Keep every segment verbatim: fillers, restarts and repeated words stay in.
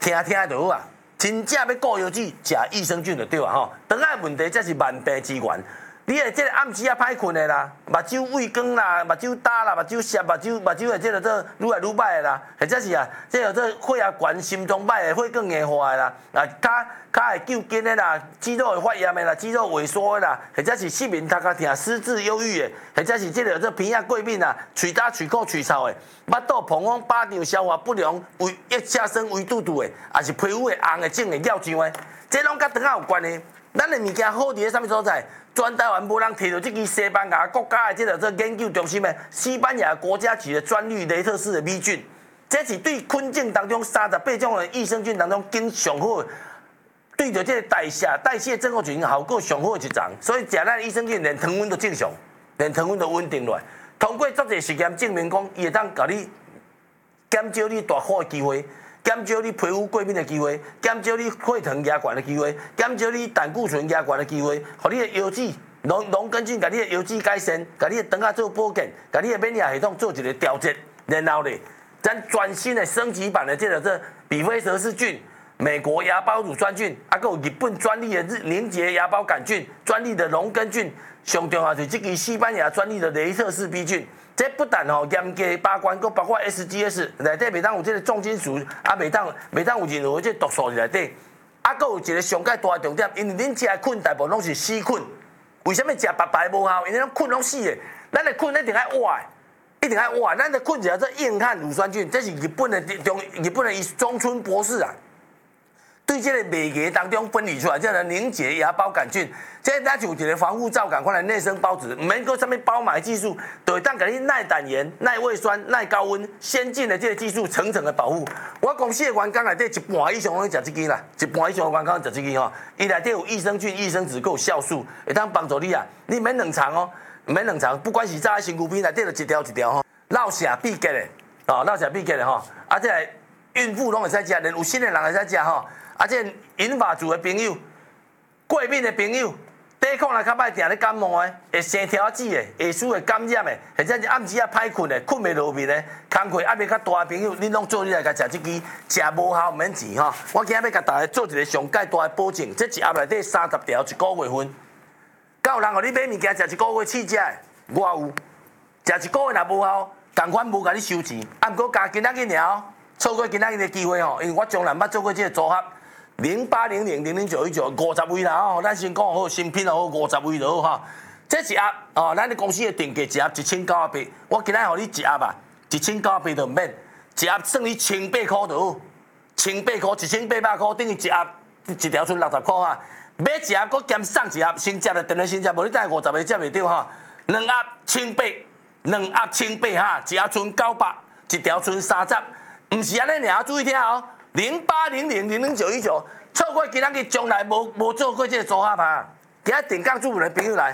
听听就好啊。真正要顾腰子，食益生菌就对啊吼。肠仔问题才是万病之源。你的这个暗时啊歹困的啦，目睭畏光啦，目睭焦啦，目睭涩，目睭目睭的这个这愈来愈歹的啦，或者是啊，这个这血压悬、心脏歹的、血管硬化的啦，啊，骹骹会揪筋的啦，肌肉会发炎的啦，肌肉萎缩的啦，或者是失眠、头壳痛、失智、忧郁的，或者是这个这鼻仔过敏啊，喙焦、喙苦、喙臭的，腹肚膨风、巴肠消化不良、胃液下生、胃肚肚的，也是皮肤的红的、肿的、尿胀的，这拢甲肠仔有关的。咱的物件好伫咧啥物所在？全台湾无人摕到这支西班牙国家的这个这研究中心的西班牙国家级的专利雷特氏的米菌，这是对菌种当中三十八种的益生菌当中经上好，对着这个代谢代谢症候群效果上好的一种。所以食咱的益生菌，连糖分都正常，连糖分都稳定落来。通过足侪实验证明讲，伊会当甲你减少你大火的机会。减少你皮肤过敏的机会，减少你血糖压悬的机会，减少你胆固醇压悬的机会，互你的腰子龙龙根菌，甲你的腰子改善，甲你的肠仔做保健，甲你的免疫系统做一个调节，然后咧，咱全新的升级版的这个这比菲蛇氏菌、美国芽孢乳酸菌，啊，还有日本专利的日凝结芽孢杆菌、专利的龙根菌，上重要是这个西班牙专利的雷特氏 B 菌。这不但吼严格把关，佫包括 S G S 内底袂当有这个重金属，啊袂当袂当有任何这毒素伫内底，啊佫有一个上界大的重点，因为恁食的菌大部分拢是死菌，为什么食白白无效？因为种菌拢死的，咱的菌一定爱活的，一定爱活的。咱的菌叫做硬汉乳酸菌，这是日本的中日本的中村博士啊。对这个媒介当中分离出来，叫做凝结芽孢杆菌，这咱就有一个防护罩赶快来内生孢子，唔免搁什么包埋技术，就会当给你耐胆盐、耐胃酸、耐高温，先进的这个技术层层的保护。我公司的员工内底一半以上拢食这支啦，一半以上的员工食这支吼，伊内底有益生菌、益生质，还有酵素，会当帮助你啊。你免冷藏哦，免冷藏，不管是炸的身躯边内底就一条一条吼，落下必结的，哦，落下必结的吼，啊，这孕妇拢会使食，连有新的人会使食吼。啊，这银发族的朋友、过敏的朋友、抵抗力较歹、定咧感冒的、会生条子的、会输会感染的，或者是暗时啊歹困的、困袂落眠的、工课压力较大的朋友，恁拢做你来甲食这支，食无效毋免钱吼。我今日要甲大家做一个上界大的保证，这一盒内底三十条，一个月份。敢有人互你买物件食一个月试食的？我有。食一个月若无效，同款无甲你收钱，啊，毋过加今仔日尔，错过今仔日的机会吼，因为我从来捌做过这个组合。零八零零零零九一九五十位啦吼，咱先讲好新品好五十位就好哈。这一盒哦，咱的公司的定价一盒一千九百八，我今仔互你一盒吧，一千九百八就免，一盒算你千八块就好，千八块一千八百块等于一盒一条剩六十块哈。买一盒搁兼送一盒，先接的等于先接，无你等五十个接袂到哈。两盒千八，两盒千八哈，一盒剩九百，一条剩三十，唔是安尼尔，注意听哦。零八零零零零九一九，错过今仔日从来无无做过这个组合啊！今仔定岗主文的朋友来，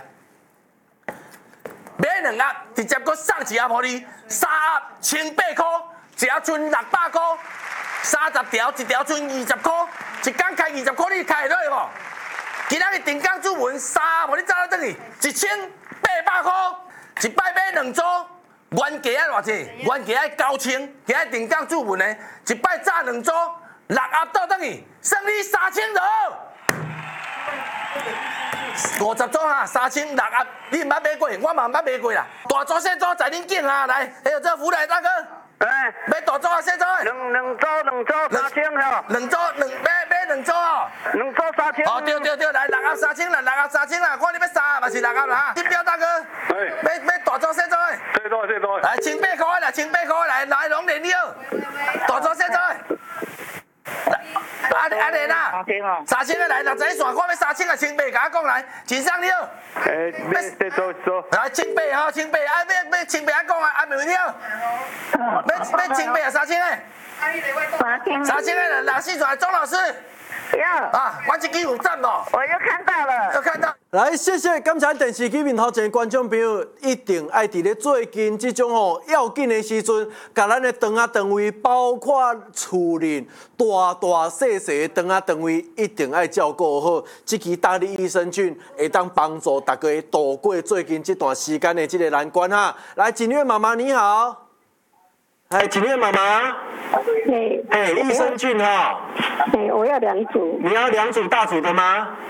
买两盒，直接搁送一盒互你，三盒千八块，一盒剩六百块，三十条一条剩二十块，一工开二十块，你开会落无？今仔日定岗主文三盒，互你走到转去，一千八百块，一摆买两组。原价爱偌济？原价爱九千，今日定岗主文的，一摆炸两组，六盒倒转去，算你三千就好。五十组哈，三千六盒，你毋捌买过，我嘛毋捌买过啦。大组小组在恁拣啊，来，还有这福来大哥。哎，买大组啊，小组的。两两组两组三千吼。两组两买买两组哦。两组三千。哦，对对对，来六盒三千啦，六盒三千啦，看你要三盒嘛是六盒啦。金标大哥。哎。买买大组小组的。最多最多。来千八块啦，千八块来，来拢连了。大组小组的。阿阿莲啊，三千个来，六十一线，我要三千个千八，甲我讲来，真上了。诶，要得做做。来千八吼，千八，啊要要千八，啊讲啊，啊袂了。要要千八啊，三千个。三千。三千个，哪四线？钟老师。有。啊，我这支有赞无？我又看到了。又看到。 来，谢谢，感谢电视机面头前观众朋友，一定爱伫咧最近这种吼要紧的时阵，甲咱的肠仔肠胃，包括厝里大大细细的肠仔肠胃，一定爱照顾好。这支大力益生菌会当帮助大家度过最近这段时间的这个难关哈。来，锦月妈妈你好。 哎，请问妈妈， 哎哎，益生菌哈， 哎，我要两组。 你要两组大组的吗？